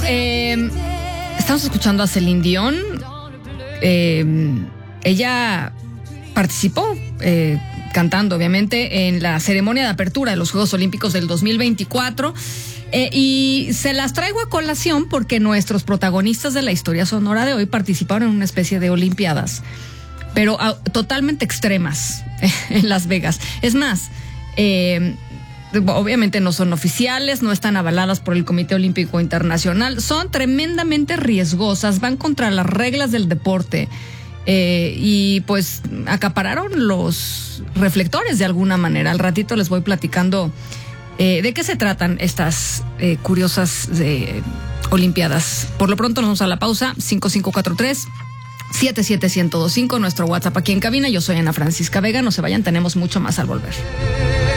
estamos escuchando a Celine Dion. Ella participó cantando, obviamente, en la ceremonia de apertura de los Juegos Olímpicos del 2024. Y se las traigo a colación porque nuestros protagonistas de la historia sonora de hoy participaron en una especie de olimpiadas, pero totalmente extremas en Las Vegas. Es más, obviamente no son oficiales, no están avaladas por el Comité Olímpico Internacional, son tremendamente riesgosas, van contra las reglas del deporte. Y pues acapararon los reflectores de alguna manera. Al ratito les voy platicando de qué se tratan estas curiosas olimpiadas. Por lo pronto nos vamos a la pausa. 5543-77125, nuestro WhatsApp aquí en cabina. Yo soy Ana Francisca Vega, no se vayan, tenemos mucho más al volver.